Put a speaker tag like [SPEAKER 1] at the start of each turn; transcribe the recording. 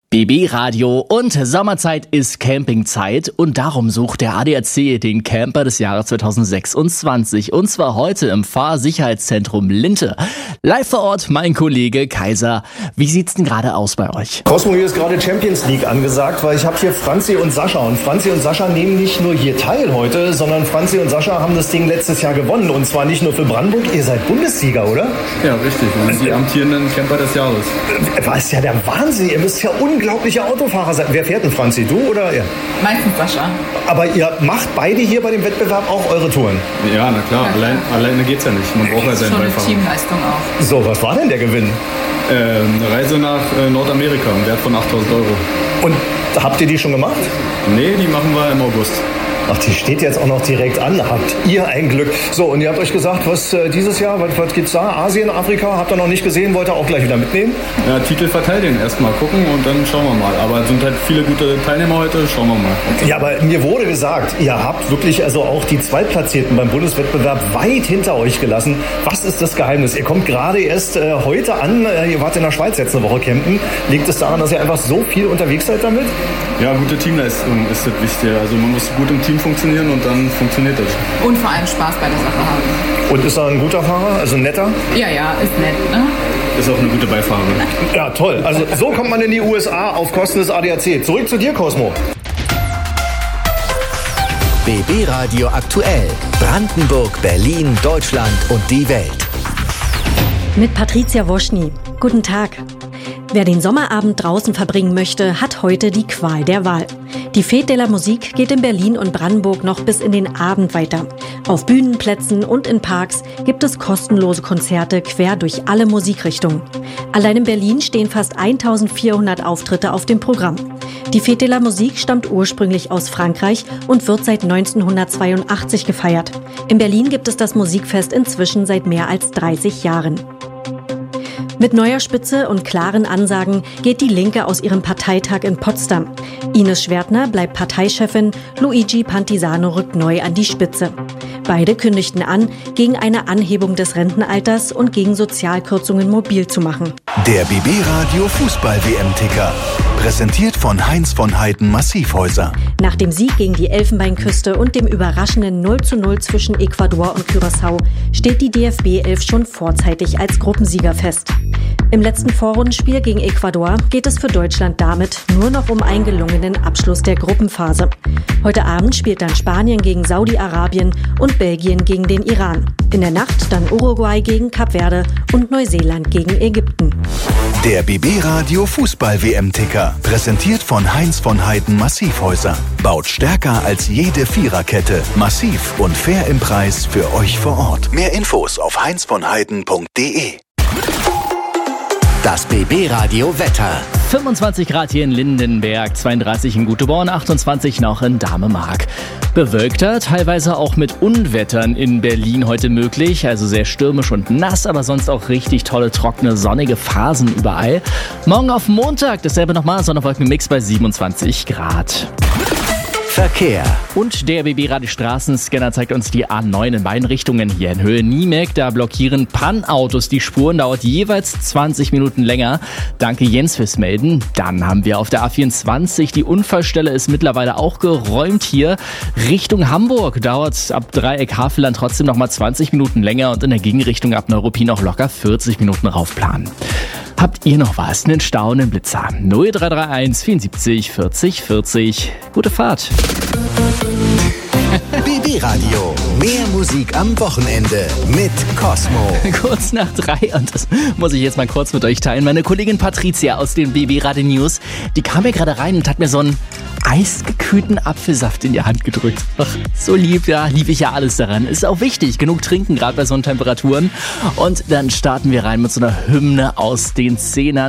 [SPEAKER 1] BB Radio und Sommerzeit ist Campingzeit und darum sucht der ADAC den Camper des Jahres 2026 und zwar heute im Fahrsicherheitszentrum Linte. Live vor Ort mein Kollege Kaiser. Wie sieht's denn gerade aus bei euch?
[SPEAKER 2] Cosmo, hier ist gerade Champions League angesagt, weil ich habe hier Franzi und Sascha und Franzi und Sascha nehmen nicht nur hier teil heute, sondern Franzi und Sascha haben das Ding letztes Jahr gewonnen und zwar nicht nur für Brandenburg, ihr seid Bundessieger, oder?
[SPEAKER 3] Ja, richtig. Wir sind die amtierenden Camper des Jahres.
[SPEAKER 2] Was ja der Wahnsinn, ihr müsst ja unglaubliche Autofahrer sein. Wer fährt denn, Franzi, du oder er?
[SPEAKER 4] Meistens Sascha.
[SPEAKER 2] Aber ihr macht beide hier bei dem Wettbewerb auch eure Touren?
[SPEAKER 3] Ja, na klar. Alleine geht's ja nicht. Man braucht ja seinen Beifahrer.
[SPEAKER 4] Schon eine Teamleistung auch.
[SPEAKER 2] So, was war denn der Gewinn?
[SPEAKER 3] Eine Reise nach Nordamerika im Wert von 8.000 €.
[SPEAKER 2] Und habt ihr die schon gemacht?
[SPEAKER 3] Nee, die machen wir im August.
[SPEAKER 2] Ach, die steht jetzt auch noch direkt an. Habt ihr ein Glück. So, und ihr habt euch gesagt, was dieses Jahr, was gibt's da? Asien, Afrika, habt ihr noch nicht gesehen, wollt ihr auch gleich wieder mitnehmen?
[SPEAKER 3] Ja, Titel verteidigen erstmal gucken und dann schauen wir mal. Aber es sind halt viele gute Teilnehmer heute, schauen wir mal.
[SPEAKER 2] Ja, aber mir wurde gesagt, ihr habt wirklich also auch die Zweitplatzierten beim Bundeswettbewerb weit hinter euch gelassen. Was ist das Geheimnis? Ihr kommt gerade erst heute an, ihr wart in der Schweiz jetzt eine Woche campen. Liegt es daran, dass ihr einfach so viel unterwegs seid damit?
[SPEAKER 3] Ja, gute Teamleistung ist das Wichtige. Also man muss gut im Team funktionieren und dann funktioniert das.
[SPEAKER 4] Und vor allem Spaß bei der Sache haben.
[SPEAKER 2] Und ist er ein guter Fahrer, also ein netter?
[SPEAKER 4] Ja, ist nett, ne?
[SPEAKER 3] Ist auch eine gute Beifahrerin.
[SPEAKER 2] Ja, toll. Also so kommt man in die USA auf Kosten des ADAC. Zurück zu dir, Cosmo.
[SPEAKER 5] BB Radio aktuell. Brandenburg, Berlin, Deutschland und die Welt.
[SPEAKER 6] Mit Patricia Woschny. Guten Tag. Wer den Sommerabend draußen verbringen möchte, hat heute die Qual der Wahl. Die Fête de la Musique geht in Berlin und Brandenburg noch bis in den Abend weiter. Auf Bühnenplätzen und in Parks gibt es kostenlose Konzerte quer durch alle Musikrichtungen. Allein in Berlin stehen fast 1400 Auftritte auf dem Programm. Die Fête de la Musique stammt ursprünglich aus Frankreich und wird seit 1982 gefeiert. In Berlin gibt es das Musikfest inzwischen seit mehr als 30 Jahren. Mit neuer Spitze und klaren Ansagen geht die Linke aus ihrem Parteitag in Potsdam. Ines Schwertner bleibt Parteichefin, Luigi Pantisano rückt neu an die Spitze. Beide kündigten an, gegen eine Anhebung des Rentenalters und gegen Sozialkürzungen mobil zu machen.
[SPEAKER 5] Der BB Radio Fußball-WM-Ticker. Präsentiert von Heinz von Heiden Massivhäuser.
[SPEAKER 6] Nach dem Sieg gegen die Elfenbeinküste und dem überraschenden 0:0 zwischen Ecuador und Curaçao steht die DFB 11 schon vorzeitig als Gruppensieger fest. Im letzten Vorrundenspiel gegen Ecuador geht es für Deutschland damit nur noch um einen gelungenen Abschluss der Gruppenphase. Heute Abend spielt dann Spanien gegen Saudi-Arabien und Belgien gegen den Iran. In der Nacht dann Uruguay gegen Kap Verde und Neuseeland gegen Ägypten.
[SPEAKER 5] Der BB Radio Fußball-WM-Ticker. Präsentiert von Heinz von Heiden Massivhäuser. Baut stärker als jede Viererkette. Massiv und fair im Preis für euch vor Ort. Mehr Infos auf heinzvonheiden.de. Das BB Radio Wetter.
[SPEAKER 1] 25 Grad hier in Lindenberg, 32 in Guteborn, 28 noch in Damemark. Bewölkter, teilweise auch mit Unwettern in Berlin heute möglich, also sehr stürmisch und nass, aber sonst auch richtig tolle, trockene, sonnige Phasen überall. Morgen auf Montag dasselbe nochmal, Sonne-Wolken-Mix bei 27 Grad.
[SPEAKER 5] Verkehr.
[SPEAKER 1] Und der BB-Radio-Straßenscanner zeigt uns die A9 in beiden Richtungen. Hier in Höhe Niemek, da blockieren Pan-Autos die Spuren, dauert jeweils 20 Minuten länger. Danke Jens fürs Melden. Dann haben wir auf der A24, die Unfallstelle ist mittlerweile auch geräumt hier. Richtung Hamburg dauert ab Dreieck Havelland trotzdem nochmal 20 Minuten länger und in der Gegenrichtung ab Neuruppin noch locker 40 Minuten raufplanen. Habt ihr noch was? Einen Stau, einen Blitzer? 0331 74 40 40. Gute Fahrt.
[SPEAKER 5] BB Radio. Mehr Musik am Wochenende mit Cosmo.
[SPEAKER 1] Kurz nach 3 und das muss ich jetzt mal kurz mit euch teilen. Meine Kollegin Patricia aus den BB Radio News, die kam mir gerade rein und hat mir so einen eisgekühlten Apfelsaft in die Hand gedrückt. Ach, so lieb, ja, liebe ich ja alles daran. Ist auch wichtig, genug trinken, gerade bei so einen Temperaturen. Und dann starten wir rein mit so einer Hymne aus den 10ern.